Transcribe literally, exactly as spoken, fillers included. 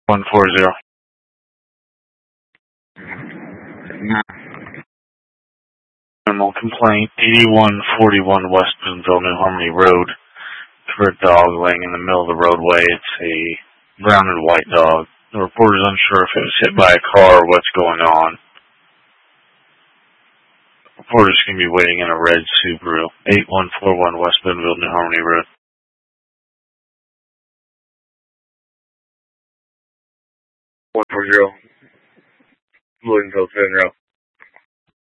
one four zero. Animal complaint, eighty-one forty-one West Boonville, New Harmony Road. For a dog laying in the middle of the roadway. It's a brown and white dog. The reporter is unsure if it was hit by a car or what's going on. The reporter's going to be waiting in a red Subaru. eight one four one West Boonville, New Harmony Road. one four zero. Williamsville, seven zero.